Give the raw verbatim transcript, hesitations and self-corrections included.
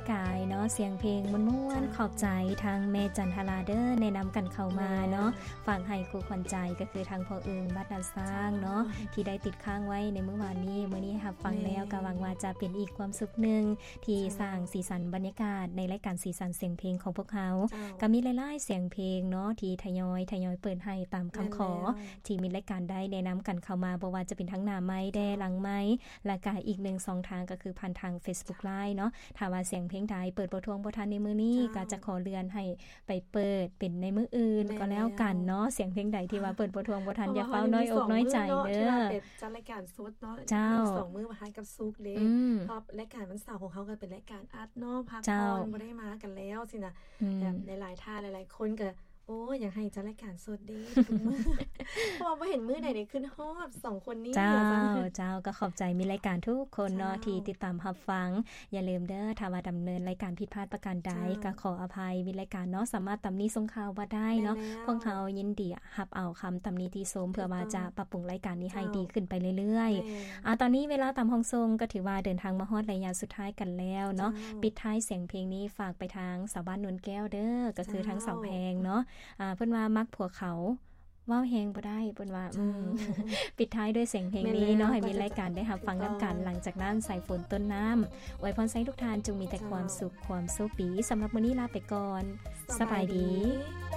กายเนาะเสียงเพลงม่วนๆขอบใจทางแม่จันทราเด้อแนะนำกันเข้ามาเนาะฟังให้ครูขวัญใจก็คือทางพ่อเอิงบัดดาสร้างเนาะที่ได้ติดค้างไว้ในเมื่อวานนี้มื้อนี้รับฟังแล้วก็หวังว่าจะเป็นอีกความสุขนึงที่สร้างสีสันบรรยากาศในรายการสีสันเสียงเพลงของพวกเขาก็มีหลายๆเสียงเพลงเนาะที่ทยอยทยอยเปิดให้ตามคำขอที่มีรายการได้แนะนำกันเข้ามาบ่ว่าจะเป็นทั้งหน้าไม้แดหลังไม้และก็อีกหนึ่งสองทางก็คือผ่านทาง Facebook Live เนาะถ้าว่าเสียงเพลงใดเปิดบ่ทวงบ่ทันในมื้อนี้ก็จะขอเลื่อนให้ไปเปิดเป็นในมื้ออื่นก็แล้วกันเนาะเสียงเพลงใดที่ว่าเปิดบ่ทวงบ่ทันอย่าเฝ้าน้อยอกน้อยใจเด้อเป็นจัดรายการสดเนาะสองมื้อมาให้กับซุกเด้เพราะรายการวันเสาร์ของเขาก็เป็นรายการอัดเนาะพักผ่อนบ่ได้มากันแล้วสินะแบบหลายๆท่าหลายๆคนก็โอ้อยากให้จัดรายการสดเด้เพราะว่าเห็นมื้อใดได้ขึ้นฮอดสองคนนี้เจ้าเจ้าก็ขอบใจมีรายการทุกคนเนาะที่ติดตามรับฟังอย่าลืมเด้อถ้าว่าดำเนินรายการผิดพลาดประการใดก็ขออภัยมีรายการเนาะสามารถตำหนิส่งข่าวว่าได้เนาะพวกเรายินดีรับเอาคำตำหนิที่ชมเพื่อว่าจะปรับปรุงรายการนี้ให้ดีขึ้นไปเรื่อยๆอ่าตอนนี้เวลาตามห้องทรงก็ถือว่าเดินทางมาฮอดระยะสุดท้ายกันแล้วเนาะปิดท้ายเสียงเพลงนี้ฝากไปทางสาวบ้านนวลแก้วเด้อก็คือทางสาวแพงเนาะอ่าเพิ่นว่ามักผัวเขาว้าวแฮงบ่ได้เพิ่นว่าอืมปิดท้ายด้วยเสียงเพลงนี้เนาะให้มีรายการได้รับฟังนำกันหลังจากนั้นใส่ฝนต้นน้ำอวยพรให้ทุกท่านจงมีแต่ความสุขความโชคดีสำหรับมื้อนี้ลาไปก่อนสบายดี